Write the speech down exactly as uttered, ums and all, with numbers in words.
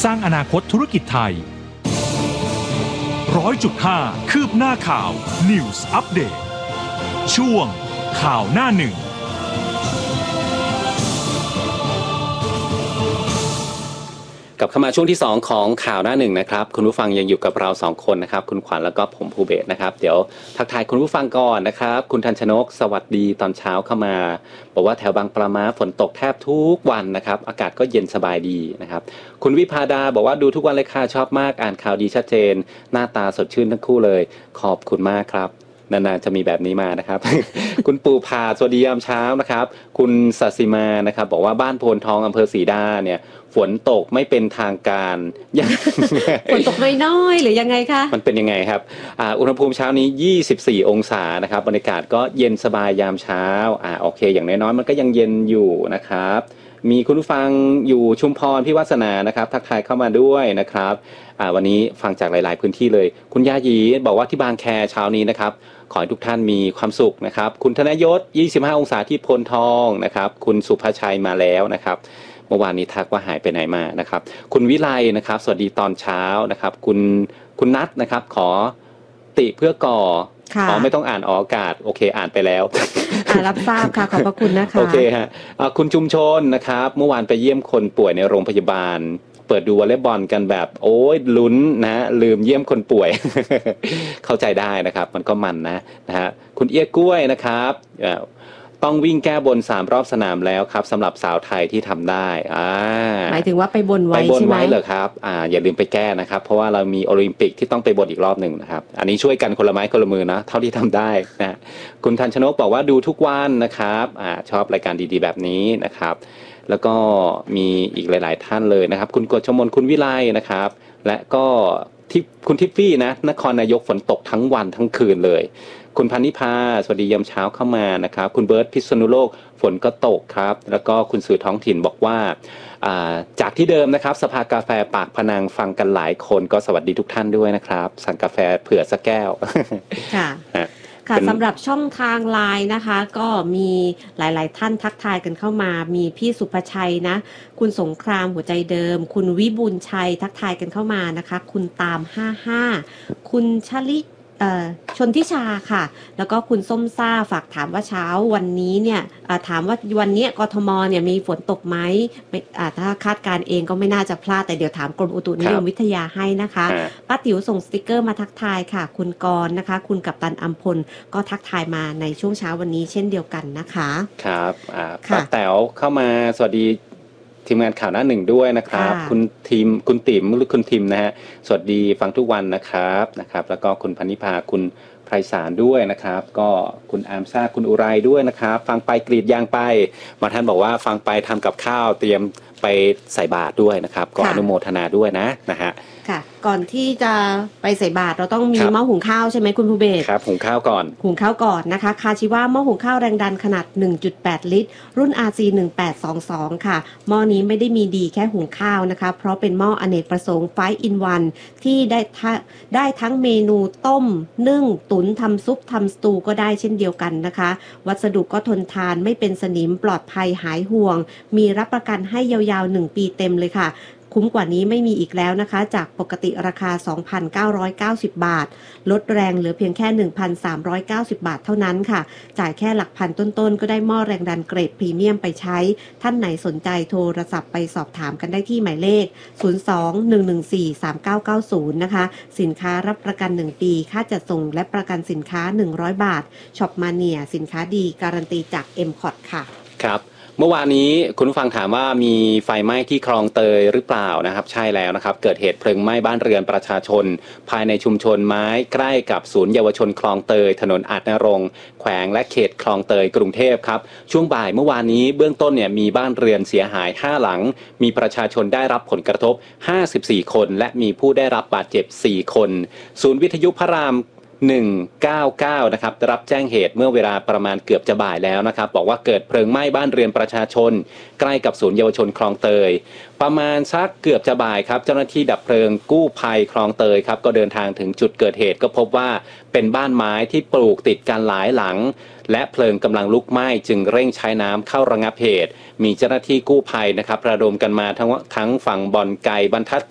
สร้างอนาคตธุรกิจไทยร้อยจุดห้าคืบหน้าข่าว News Update ช่วงข่าวหน้าหนึ่งกับเข้ามาช่วงที่สองของข่าวหน้าหนึ่งนะครับคุณผู้ฟังยังอยู่กับเราสองคนนะครับคุณขวัญแล้วก็ผมภูเบศนะครับเดี๋ยวทักทายคุณผู้ฟังก่อนนะครับคุณทันชนกสวัสดีตอนเช้าเข้ามาบอกว่าแถวบางปลาม้าฝนตกแทบทุกวันนะครับอากาศก็เย็นสบายดีนะครับคุณวิภาดาบอกว่าดูทุกวันเลยค่ะชอบมากอ่านข่าวดีชัดเจนหน้าตาสดชื่นทั้งคู่เลยขอบคุณมากครับนานๆจะมีแบบนี้มานะครับ คุณปูพาสวัสดียามเช้านะครับคุณศศิมานะครับบอกว่าบ้านโพนทองอำเภอศรีดาเนี่ยฝนตกไม่เป็นทางการฝนตกน้อยๆหรือยังไงคะมันเป็นยังไงครับอ่าอุณหภูมิเช้านี้ยี่สิบสี่องศานะครับบรรยากาศก็เย็นสบายยามเช้าอ่าโอเคอย่างน้อยๆมันก็ยังเย็นอยู่นะครับมีคุณผู้ฟังอยู่ชุมพรพี่วัฒนานะครับทักทายเข้ามาด้วยนะครับอ่าวันนี้ฟังจากหลายๆพื้นที่เลยคุณยายีบอกว่าที่บางแคเช้านี้นะครับขอให้ทุกท่านมีความสุขนะครับคุณธนยศยี่สิบห้าองศาที่พลทองนะครับคุณสุภชัยมาแล้วนะครับเมื่อวานนี้ทักว่าหายไปไหนมานะครับคุณวิไลนะครับสวัสดีตอนเช้านะครับคุณคุณนัทนะครับขอติเพื่อก่ออ๋อไม่ต้องอ่านออกอากาศโอเคอ่านไปแล้วอ่ารับทราบค่ะขอบพระคุณนะคะโอเคฮะคุณชุมชนนะครับเมื่อวานไปเยี่ยมคนป่วยในโรงพยาบาลเปิดดูวอลเลย์บอลกันแบบโอ้ยลุ้นนะลืมเยี่ยมคนป่วย เข้าใจได้นะครับมันก็มันนะนะฮะคุณเอี้ยกล้วยนะครับต้องวิ่งแก้บนสามรอบสนามแล้วครับสำหรับสาวไทยที่ทำได้อ่าหมายถึงว่าไปบนไว้ใช่ไหมไปบนไว้เหรอครับอ่าอย่าลืมไปแก้นะครับเพราะว่าเรามีโอลิมปิกที่ต้องไปบนอีกรอบหนึ่งนะครับอันนี้ช่วยกันคนละไม้คนละมือนะเท่าที่ทำได้นะคุณทันชนกบอกว่าดูทุกวันนะครับอ่าชอบรายการดีๆแบบนี้นะครับแล้วก็มีอีกหลายๆท่านเลยนะครับคุณกฤษมนคุณวิไลนะครับและก็ที่คุณทิฟฟี่นะนครนายกฝนตกทั้งวันทั้งคืนเลยคุณพันนิพาสวัสดียามเช้าเข้ามานะครับคุณเบิร์ตพิษณุโลกฝนก็ตกครับแล้วก็คุณสื่อท้องถิ่นบอกว่าจากที่เดิมนะครับสภากาแฟปากพนังฟังกันหลายคนก็สวัสดีทุกท่านด้วยนะครับสั่งกาแฟเผื่อสักแก้วค่ะค่ะสำหรับช่องทางไลน์นะคะก็มีหลายๆท่านทักทายกันเข้ามามีพี่สุภชัยนะคุณสงครามหัวใจเดิมคุณวิบูลชัยทักทายกันเข้ามานะคะคุณตามห้าห้าคุณชลิชนทิชาค่ะแล้วก็คุณส้มซ่าฝากถามว่าเช้าวันนี้เนี่ยถามว่าวันนี้กทมเนี่ยมีฝนตกไหมถ้าคาดการเองก็ไม่น่าจะพลาดแต่เดี๋ยวถามกรมอุตุนิยมวิทยาให้นะคะป้าติ๋วส่งสติกเกอร์มาทักทายค่ะคุณกรณ์นะคะคุณกัปตันอัมพลก็ทักทายมาในช่วงเช้าวันนี้เช่นเดียวกันนะคะครับป้าแต๋วเข้ามาสวัสดีทีมงานข่าวหน้าหนึ่งด้วยนะครับคุณทีมคุณติ๋มหรือคุณทิมนะฮะสวัสดีฟังทุกวันนะครับนะครับแล้วก็คุณพันนิพาคุณไพศาลด้วยนะครับก็คุณอามซ่าคุณอุไรด้วยนะครับฟังไปกรีดยางไปบางท่านบอกว่าฟังไปทำกับข้าวเตรียมไปใส่บาตรด้วยนะครับก็อนุโมทนาด้วยนะนะฮะค่ะก่อนที่จะไปใส่บาตรเราต้องมีหม้อหุงข้าวใช่ไหมคุณภูเบศครับหุงข้าวก่อนหุงข้าวก่อนนะคะคาชิวะหม้อหุงข้าวแรงดันขนาด หนึ่งจุดแปด ลิตรรุ่น อาร์ ซี หนึ่งแปดสองสองค่ะหม้อนี้ไม่ได้มีดีแค่หุงข้าวนะคะเพราะเป็นหม้ออเนกประสงค์ไฟว์ อิน วัน ที่ได้ได้ทั้งเมนูต้มนึ่งตุ๋นทำซุปทำสตูก็ได้เช่นเดียวกันนะคะวัสดุก็ทนทานไม่เป็นสนิมปลอดภัยหายห่วงมีรับประกันให้ยาวๆหนึ่งปีเต็มเลยค่ะคุ้มกว่านี้ไม่มีอีกแล้วนะคะจากปกติราคา สองพันเก้าร้อยเก้าสิบ บาทลดแรงเหลือเพียงแค่ หนึ่งพันสามร้อยเก้าสิบ บาทเท่านั้นค่ะจ่ายแค่หลักพันต้นๆก็ได้หม้อแรงดันเกรดพรีเมียมไปใช้ท่านไหนสนใจโทรศัพท์ไปสอบถามกันได้ที่หมายเลขศูนย์ สอง หนึ่ง หนึ่ง สี่ สาม เก้า เก้า ศูนย์นะคะสินค้ารับประกันหนึ่งปีค่าจัดส่งและประกันสินค้าหนึ่งร้อยบาทช็อปมาเนียสินค้าดีการันตีจาก เอ็ม คอร์ด ค่ะครับเมื่อวานนี้คุณผู้ฟังถามว่ามีไฟไหม้ที่คลองเตยหรือเปล่านะครับใช่แล้วนะครับเกิดเหตุเพลิงไหม้บ้านเรือนประชาชนภายในชุมชนไม้ใกล้กับศูนย์เยาวชนคลองเตยถนนอาจนรงค์แขวงและเขตคลองเตยกรุงเทพครับช่วงบ่ายเมื่อวานนี้เบื้องต้นเนี่ยมีบ้านเรือนเสียหายห้าหลังมีประชาชนได้รับผลกระทบห้าสิบสี่คนและมีผู้ได้รับบาดเจ็บสี่คนศูนย์วิทยุพระรามหนึ่งเก้าเก้านะครับรับแจ้งเหตุเมื่อเวลาประมาณเกือบจะบ่ายแล้วนะครับบอกว่าเกิดเพลิงไหม้บ้านเรือนประชาชนใกล้กับศูนย์เยาวชนคลองเตยประมาณสักเกือบจะบ่ายครับเจ้าหน้าที่ดับเพลิงกู้ภัยคลองเตยครับก็เดินทางถึงจุดเกิดเหตุก็พบว่าเป็นบ้านไม้ที่ปลูกติดกันหลายหลังและเพลิงกำลังลุกไหม้จึงเร่งใช้น้ำเข้าระงับเหตุมีเจ้าหน้าที่กู้ภัยนะครับระดมกันมาทั้งทั้งฝั่งบ่อนไก่บรรทัด